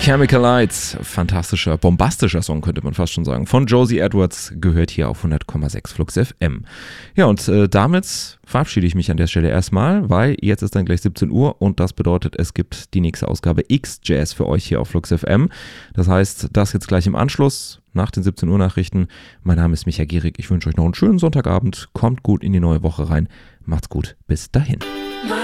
Chemical Lights, fantastischer, bombastischer Song, könnte man fast schon sagen. Von Josie Edwards, gehört hier auf 100,6 Flux FM. Ja, und damit verabschiede ich mich an der Stelle erstmal, weil jetzt ist dann gleich 17 Uhr und das bedeutet, es gibt die nächste Ausgabe X-Jazz für euch hier auf Flux FM. Das heißt, das jetzt gleich im Anschluss nach den 17 Uhr Nachrichten. Mein Name ist Micha Gierig, ich wünsche euch noch einen schönen Sonntagabend, kommt gut in die neue Woche rein, macht's gut, bis dahin.